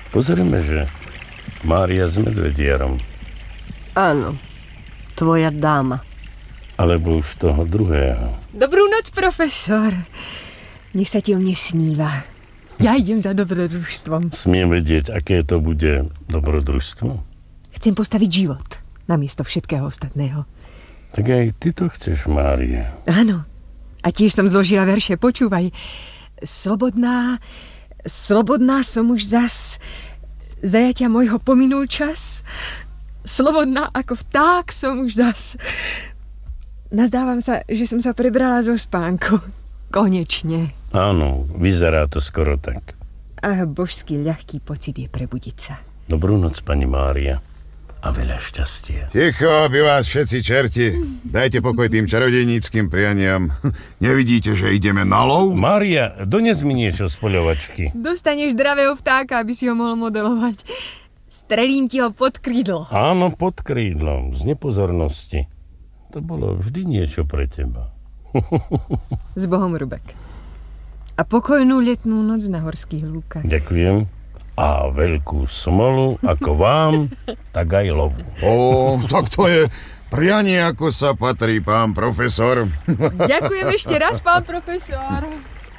Pozrieme, že Mária s medvedierom. Áno, tvoja dáma. Alebo už toho druhého. Dobrú noc, profesor. Nech sa ti o mne sníva. Ja idem za dobrodružstvom. Smiem vedieť, aké to bude dobrodružstvo? Chcem postaviť život namiesto všetkého ostatného. Tak aj ty to chceš, Mária. Áno. A tiež som zložila verše. Počúvaj. Slobodná som už zas. Zajatia môjho pominul čas. Slobodná ako vták som už zas. Nazdávam sa, že som sa prebrala zo spánku. Konečne. Áno, vyzerá to skoro tak. A božský ľahký pocit je prebudiť sa. Dobrú noc, pani Mária. A veľa šťastia. Ticho, aby vás všetci čerti. Dajte pokoj tým čarodejníckým prianiam. Nevidíte, že ideme na lov? Mária, dones mi niečo z poľovačky. Dostaneš zdravého vtáka, aby si ho mohol modelovať. Strelím ti ho pod krídlo. Áno, pod krídlom, z nepozornosti. To bolo vždy niečo pre teba. S Bohom, Rubek. A pokojnú letnú noc na horských lúkach. Ďakujem. A veľkú smolu, ako vám, tak aj lovu. Tak to je prianie, ako sa patrí, pán profesor. Ďakujem ešte raz, pán profesor.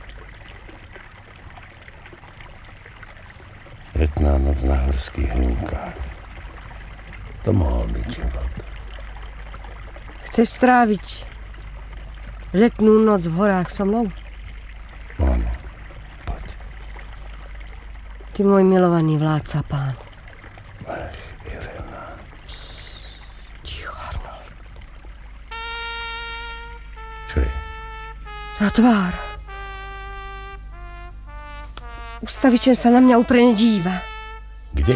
Letná noc na horských lúkach. To mohol byť život. Chceš stráviť letnú noc v horách so mnou? Áno, poď. Ty môj milovaný vládca, pán. Ach, Irena. Ticho, Arnold. Čo je? Tá tvár. Ustavičen sa na mňa úprene díva. Kde?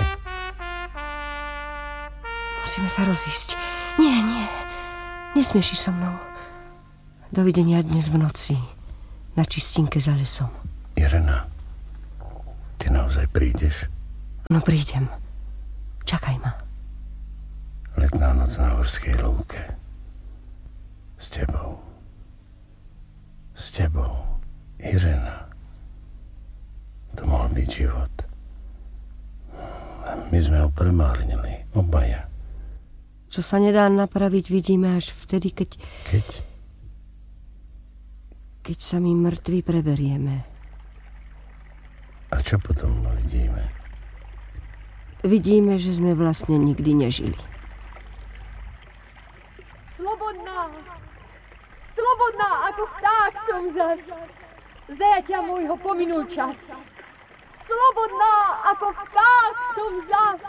Musíme sa rozísť. Nie. Nesmieš ísť so mnou. Dovidenia dnes v noci. Na čistinke za lesom. Irena, ty naozaj prídeš? No prídem. Čakaj ma. Letná noc na horskej lúke. S tebou. S tebou. Irena. To mohol byť život. My sme ho premárnili. Obaja. Čo sa nedá napraviť, vidíme až vtedy, keď sa my mŕtvi preberieme. A čo potom vidíme? Vidíme, že sme vlastne nikdy nežili. Slobodná ako vták som zas. Zajatia môjho pominul čas. Slobodná ako vták som zas.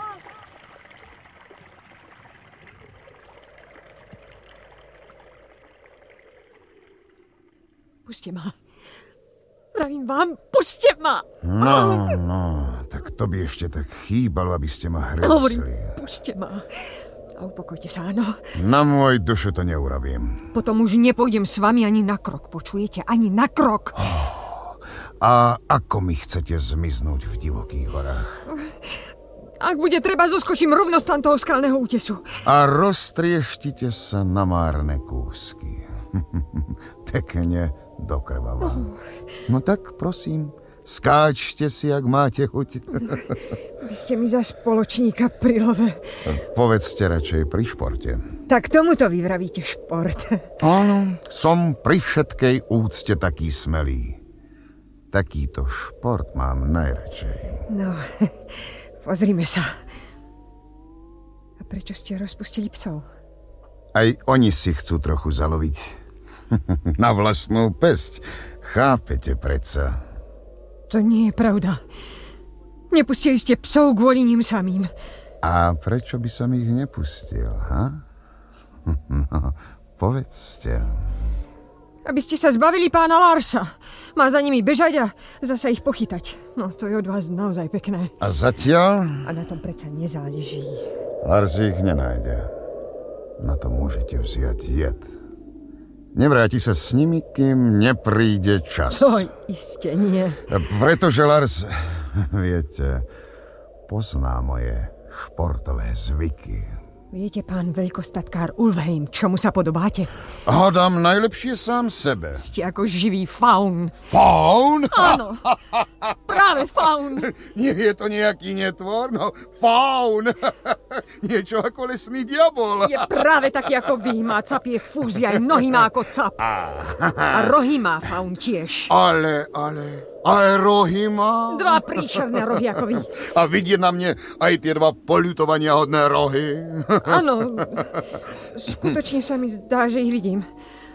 Puste ma. Pravím vám, puste ma. No, tak to by ešte tak chýbalo, aby ste ma hresli. Hovorím, puste ma. A upokojte sa, áno. Na môj dušu to neurobím. Potom už nepôjdem s vami ani na krok, počujete? Ani na krok. A ako mi chcete zmiznúť v divokých horách? Ak bude treba, zoskočím rovno z toho skalného útesu. A roztrieštite sa na márne kúsky. Pekne do krvava. No tak, prosím, skáčte si, ak máte chuť. Vy ste mi za spoločníka pri love. Povedzte radšej pri športe. Tak tomuto vy vravíte šport. Áno, som pri všetkej úcte taký smelý. Takýto šport mám najradšej. No, pozrime sa. A prečo ste rozpustili psov? Aj oni si chcú trochu zaloviť. Na vlastnú pesť. Chápete predsa? To nie je pravda. Nepustili ste psov kvôli ním samým. A prečo by som ich nepustil, ha? No, povedzte. Aby ste sa zbavili pána Larsa. Má za nimi bežať a zasa ich pochytať. No, to je od vás naozaj pekné. A zatiaľ? A na tom predsa nezáleží. Lars ich nenájde. Na to môžete vziať jed. Nevráti sa s nimi, kým nepríde čas. To iste nie. Pretože Lars, viete, pozná moje športové zvyky. Viete, pán veľkostatkár Ulfheim, čomu sa podobáte? Hádam najlepšie sám sebe. Ste ako živý faun. Faun? Áno. práve faun. Nie je to nejaký netvor, no faun. Niečo ako lesný diabol. Je práve taký ako vy, má capie fúzy, aj nohy má ako cap. A rohy má faun tiež. Ale rohy má. 2 príšerné rohy ako vy. A vidieť na mne aj tie 2 poľutovania hodné rohy. Áno, skutočne sa mi zdá, že ich vidím.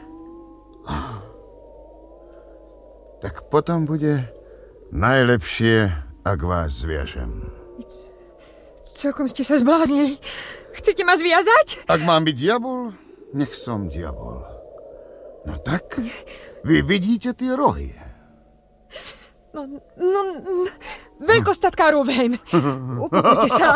Tak potom bude najlepšie, ak vás zviažem. Celkom ste sa zbláznili. Chcete ma zviazať? Ak mám byť diabol, nech som diabol. No tak, vy vidíte tie rohy. No, veľkosť tatkárov viem. Upokojte sa.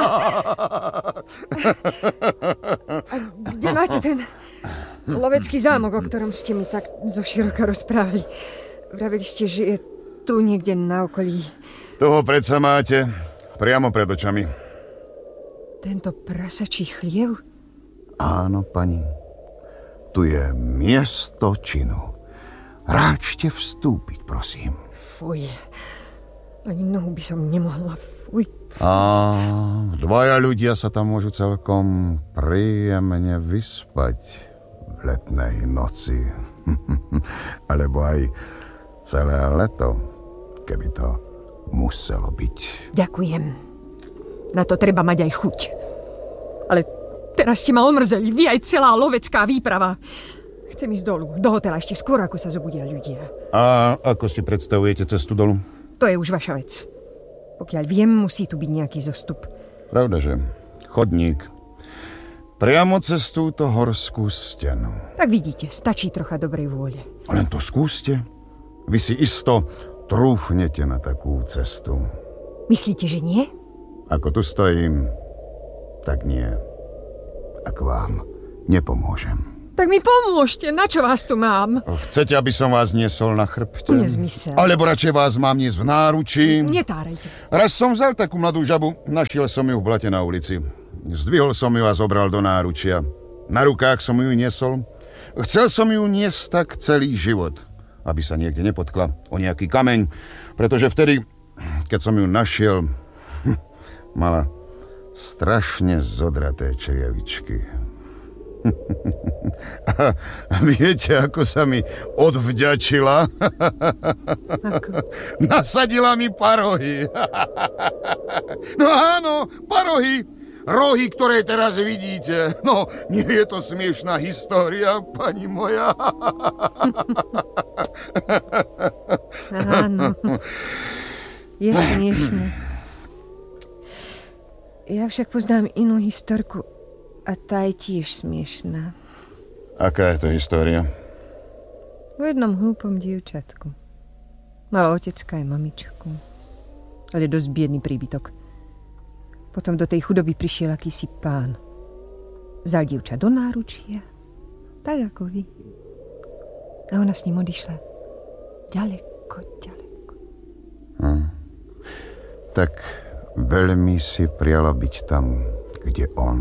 A kde máte ten lovecký zámok, o ktorom ste mi tak zoširoka rozprávali? Vravili ste, že je tu niekde na okolí. Toho predsa máte priamo pred očami. Tento prasačí chliev? Áno, pani. Tu je miesto činu. Ráčte vstúpiť, prosím. Fuj. Ani nohu by som nemohla. Fuj. A 2 ľudia sa tam môžu celkom príjemne vyspať v letnej noci. Alebo aj celé leto, keby to muselo byť. Ďakujem. Na to treba mať aj chuť. Ale teraz ste ma omrzeli, vy aj celá lovecká výprava. Chcem ísť dolu, do hotela ešte skôr, ako sa zobudia ľudia. A ako si predstavujete cestu dolu? To je už vaša vec. Pokiaľ viem, musí tu byť nejaký zostup. Pravdaže, chodník. Priamo cez túto horskú stenu. Tak vidíte, stačí trocha dobrej vôle. Len to skúste. Vy si isto trúfnete na takú cestu. Myslíte, že nie? Ako tu stojím, tak nie. Ak vám nepomôžem. Tak mi pomôžte, na čo vás tu mám? Chcete, aby som vás niesol na chrbte? Nezmysel. Alebo radšej vás mám niesť v náručí? Netárajte. Raz som vzal takú mladú žabu, našiel som ju v blate na ulici. Zdvihol som ju a zobral do náručia. Na rukách som ju niesol. Chcel som ju niesť tak celý život, aby sa niekde nepotkla o nejaký kameň, pretože vtedy, keď som ju našiel, mala strašne zodraté črievičky. A viete, ako sa mi odvďačila? Ako? Nasadila mi parohy. No áno, parohy. Rohy, ktoré teraz vidíte. No, nie je to smiešná história, pani moja. Áno. Je smiešné. Ja však poznám inú historku a tá je tiež smiešná. Aká je to história? O jednom hlúpom dievčatku. Malo otecka aj mamičku. Ale dosť biedný príbytok. Potom do tej chudoby prišiel akýsi pán. Vzal dievča do náručia, tak ako vy. A ona s ním odišla ďaleko, ďaleko. Tak veľmi si priala byť tam, kde on.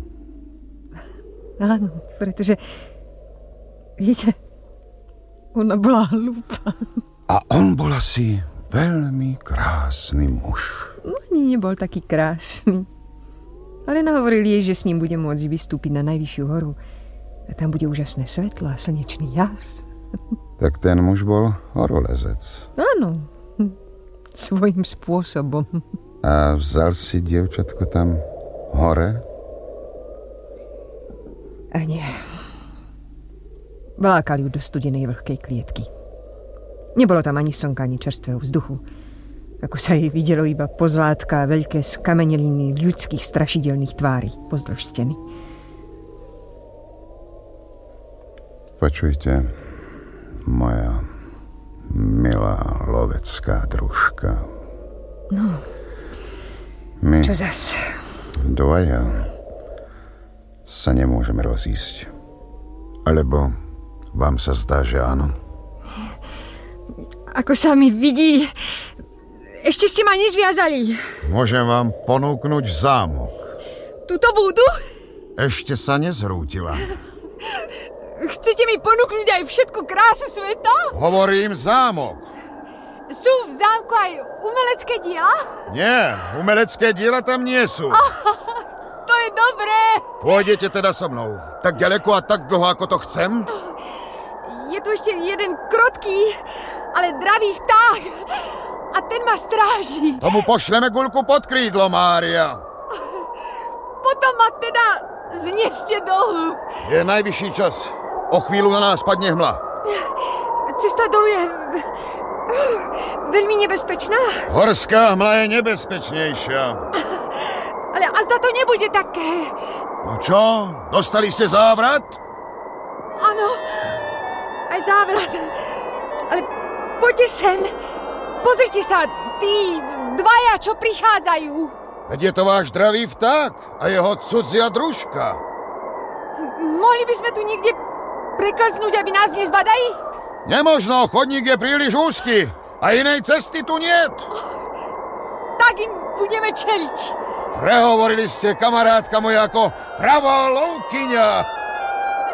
Áno, pretože, viete, ona bola hlúpa. A on bol asi veľmi krásny muž. No, ani nebol taký krásny. Ale nahovoril jej, že s ním bude môcť vystúpiť na najvyššiu horu. A tam bude úžasné svetlo a slnečný jas. Tak ten muž bol horolezec. Áno, svojím spôsobom. A vzal si dievčatko tam hore? A nie. Vlákali ju do studenej vlhkej klietky. Nebolo tam ani slnka, ani čerstvého vzduchu. Ako sa jej videlo iba pozlátka a veľké skameneliny ľudských strašidelných tvári pozdĺž steny. Počujte, moja milá lovecká družka. No, My čo zas? dvaja sa nemôžeme rozísť. Alebo vám sa zdá, že áno? Ako sa mi vidí, ešte ste ma nezviazali. Môžem vám ponúknuť zámok. Tuto budú? Ešte sa nezrútila. Chcete mi ponúknuť aj všetku krásu sveta? Hovorím zámok. Sú v zámku aj umelecké diela? Nie, umelecké diela tam nie sú. To je dobré. Pôjdete teda so mnou. Tak ďaleko a tak dlho, ako to chcem? Je tu ešte jeden krotký, ale dravý vták. A ten ma stráži. Tomu pošleme guľku pod krídlo, Mária. Potom ma teda znešte dolu. Je najvyšší čas. O chvíľu na nás padne hmla. Cesta dolu je veľmi nebezpečná. Horská hmla je nebezpečnejšia. Ale azda to nebude také. No čo? Dostali ste závrat? Áno, aj závrat. Ale poďte sem. Pozrite sa, tí dvaja, čo prichádzajú. Veď je to váš dravý vták a jeho cudzia družka. Mohli by sme tu niekde preklznúť, aby nás nezbadali? Nemožno, chodník je príliš úzky a inej cesty tu niet. Tak im budeme čeliť. Prehovorili ste, kamarátka moja, ako pravá lovkyňa.